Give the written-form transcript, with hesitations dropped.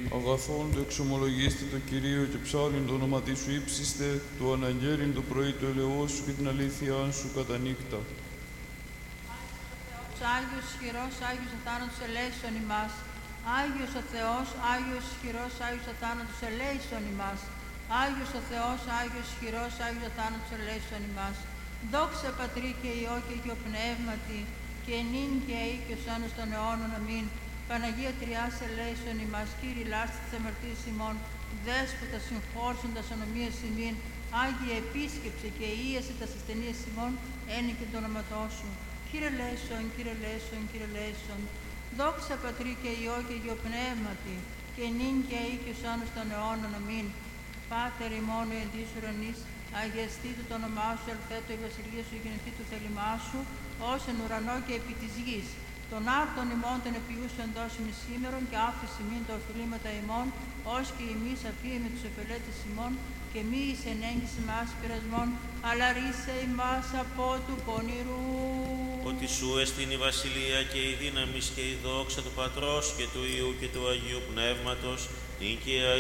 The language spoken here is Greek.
Αγαθόν το εξομολογήστε το Κυρίο και ψάλιν το όνομα της σου ύψιστε, το αναγγέλιν το πρωί το ελαιός σου και την αλήθεια σου κατά νύχτα. Άγιος ισχυρός, Άγιος αθάνατος ελέησον ημάς. Άγιος ο Θεός, Άγιος ισχυρός, Άγιος αθάνατος ελέησον ημάς. Άγιος ο Θεός, Άγιος ισχυρός, Άγιος αθάνατος ελέησον ημάς. Δόξα Πατρί και Υιό και Αγιο Πνεύματι, και νυν και αεί και ως άνος των αιώνων. Αμήν. Παναγία Τριάς ελέησον ημάς, Κύριε λάστη της αμαρτίας ημών, Δέσποτα συγχώρσοντας ανομίας ημίν, Άγιε επίσκεψε και ίασε τας ασθενείας ημών, ένικε το όνοματό σου. Κύριε λέησον, Κύριε λέησον, Κύριε λέησον. Δόξα Πατρί και Υιό και Αγιο Πνεύματι, και νυν και αεί και ως άνος των αιώνων. Αμήν. Πάτερ ημών εν της ουρανής, αγιαστήτω το όνομά σου, ελθέτω η βασιλεία σου, γεννηθεί το θέλημά σου, ως εν ουρανό και επί της γης. Τον άρτον ημών των επιούσεων δώσιμη σήμερον και άφηση μην τα οφειλήματα ημών, ως και εμείς αφήμε τους εφελέτες ημών, και μη εις ενέγγιση μας πειρασμών, αλλά ρίσε ημάς από του πονηρού. Ότι σου εστίν η βασιλεία και η δύναμις και η δόξα του Πατρός και του Υιού και του Αγίου Πνεύματος, νίκαια